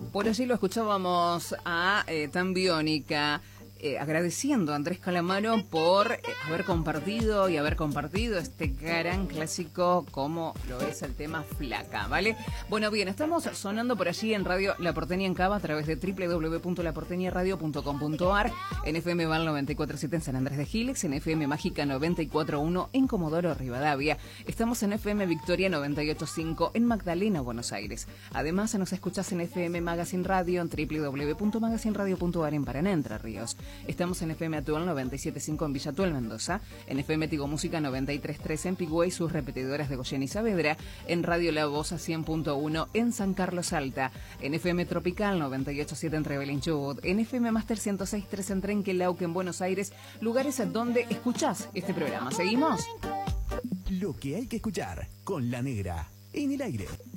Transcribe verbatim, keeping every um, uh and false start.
Por allí lo escuchábamos a eh, Tan Biónica. Eh, agradeciendo a Andrés Calamaro por eh, haber compartido y haber compartido este gran clásico como lo es el tema Flaca, ¿vale? Bueno, bien, estamos sonando por allí en Radio La Porteña en Cava a través de doble u doble u doble u punto la porteña radio punto com punto a r, en F M Val noventa y cuatro punto siete en San Andrés de Giles, en F M Mágica noventa y cuatro punto uno en Comodoro Rivadavia. Estamos en F M Victoria noventa y ocho punto cinco en Magdalena, Buenos Aires. Además, nos escuchás en F M Magazine Radio en doble u doble u doble u punto magazine radio punto a r en Paraná, Entre Ríos. Estamos en F M Atuel noventa y siete punto cinco en Villa Atuel, Mendoza, en F M Tigo Música noventa y tres punto tres en Pigüey, sus repetidoras de Goyen y Saavedra, en Radio La Voz a cien punto uno en San Carlos Alta, en F M Tropical noventa y ocho punto siete en Rebelín Chubut, en F M Master ciento seis punto tres en Trenquelauque, en Buenos Aires, lugares donde escuchás este programa. ¿Seguimos? Lo que hay que escuchar con La Negra en el aire.